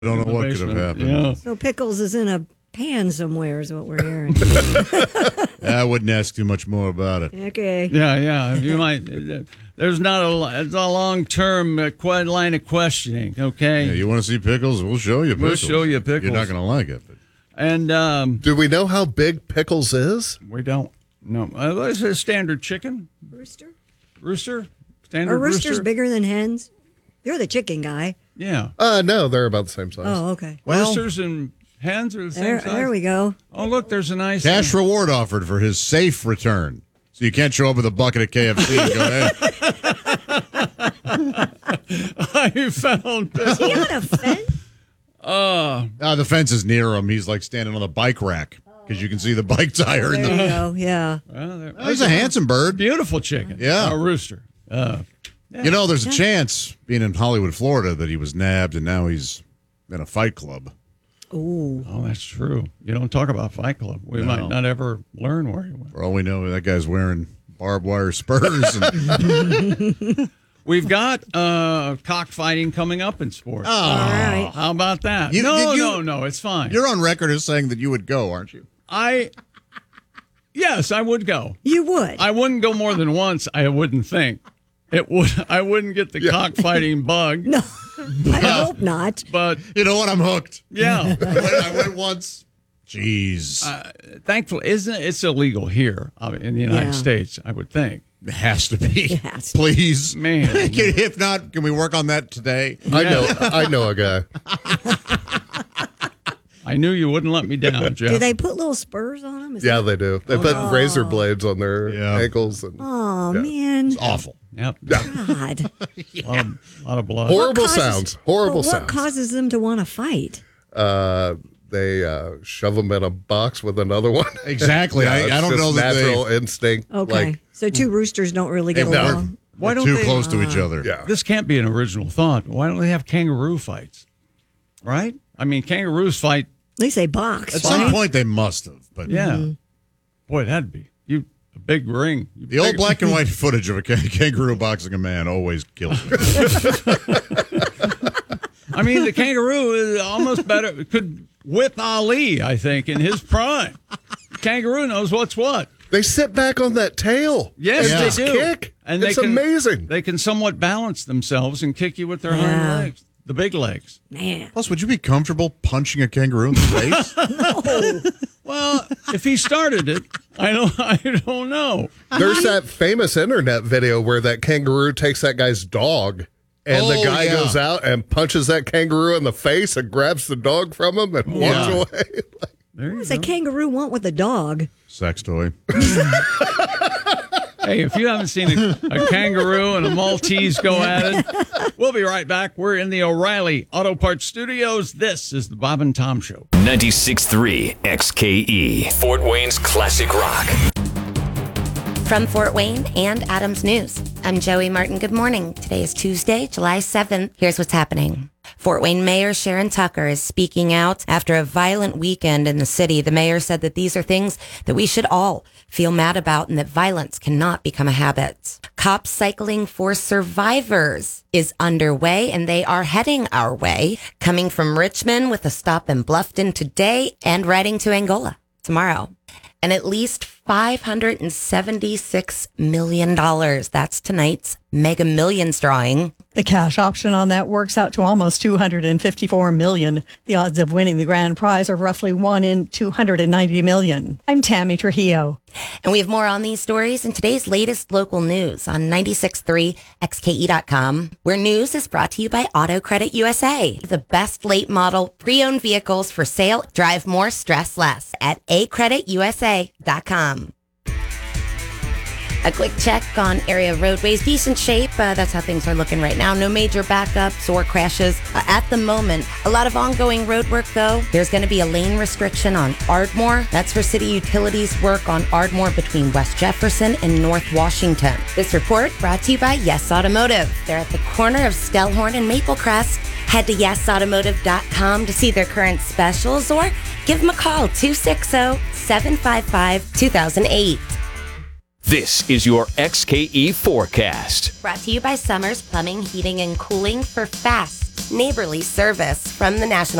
don't know what could have happened. Yeah. So Pickles is in a pan somewhere is what we're hearing. I wouldn't ask too much more about it. Okay. Yeah. You might. There's not it's a long-term line of questioning. Okay. Yeah, you want to see Pickles? We'll show you Pickles. We'll show you Pickles. You're not going to like it. But. And do we know how big Pickles is? We don't. No. It's a standard chicken. Rooster. Standard Are roosters rooster? bigger than hens? You're the chicken guy. Yeah. No, they're about the same size. Oh, okay. Roosters and hens are the same size. There we go. Oh, look, there's a nice Cash reward offered for his safe return. So you can't show up with a bucket of KFC and go, hey. I found Is he on a fence? The fence is near him. He's like standing on the bike rack because you can see the bike tire. There you go. Yeah. Well, he's a handsome bird. Beautiful chicken. Yeah. A rooster. You know, there's a chance, being in Hollywood, Florida, that he was nabbed and now he's in a fight club. Ooh. Oh, that's true. You don't talk about Fight Club. We might not ever learn where he went. For all we know, that guy's wearing barbed wire spurs. And We've got cockfighting coming up in sports. Oh. All right. How about that? No, it's fine. You're on record as saying that you would go, aren't you? Yes, I would go. You would. I wouldn't go more than once, I wouldn't think. I wouldn't get the cockfighting bug. No, I hope not. But you know what? I'm hooked. Yeah. I went once. Jeez. Thankfully, it's illegal here in the United States, I would think. It has to be. Yes. Please. Man. If not, can we work on that today? I know a guy. I knew you wouldn't let me down, Jeff. Do they put little spurs on them? Yeah, they do. They put razor blades on their ankles. And, Oh, man. It's awful. Yep. God. A lot of blood. Horrible sounds. Horrible What sounds. causes them to want to fight? They shove them in a box with another one. Exactly. I it's don't just know that natural instinct. Okay. Like, So two roosters don't really get No. along. Why don't too they, close to each other. yeah. This can't be an original thought. Why don't they have kangaroo fights? Right? I mean, kangaroos fight. At least they box. At right? some point, they must have. But Yeah. Boy, that'd be a big ring. the old black and white footage of a kangaroo boxing a man always kills me. I mean, the kangaroo is almost better. Could whip Ali, I think, in his prime. Kangaroo knows what's what. They sit back on that tail. Yes, and they just do. kick. And it's they can, amazing. They can somewhat balance themselves and kick you with their hind legs, the big legs. Man. Plus, would you be comfortable punching a kangaroo in the face? Well, if he started it, I don't know. There's that famous internet video where that kangaroo takes that guy's dog, and the guy goes out and punches that kangaroo in the face and grabs the dog from him and walks away. There What you does go. a kangaroo want with a dog? Sex toy. Hey, if you haven't seen a kangaroo and a Maltese go at it, we'll be right back. We're in the O'Reilly Auto Parts Studios. This is the Bob and Tom Show. 96.3 XKE, Fort Wayne's classic rock. From Fort Wayne and Adams News, I'm Joey Martin. Good morning. Today is Tuesday, July 7th. Here's what's happening. Fort Wayne Mayor Sharon Tucker is speaking out after a violent weekend in the city. The mayor said that these are things that we should all feel mad about and that violence cannot become a habit. Cops Cycling for Survivors is underway and they are heading our way, coming from Richmond with a stop in Bluffton today and riding to Angola tomorrow. And at least $576 million. That's tonight's Mega Millions drawing. The cash option on that works out to almost $254 million. The odds of winning the grand prize are roughly 1 in 290 million. I'm Tammy Trujillo. And we have more on these stories in today's latest local news on 96.3 XKE.com, where news is brought to you by Auto Credit USA. The best late model pre-owned vehicles for sale. Drive more, stress less at acreditusa.com. A quick check on area roadways. Decent shape. That's how things are looking right now. No major backups or crashes at the moment. A lot of ongoing road work, though. There's going to be a lane restriction on Ardmore. That's for city utilities work on Ardmore between West Jefferson and North Washington. This report brought to you by Yes Automotive. They're at the corner of Stellhorn and Maplecrest. Head to yesautomotive.com to see their current specials or give them a call, 260-755-2008. This is your XKE forecast. Brought to you by Summers Plumbing, Heating, and Cooling for fast, neighborly service from the National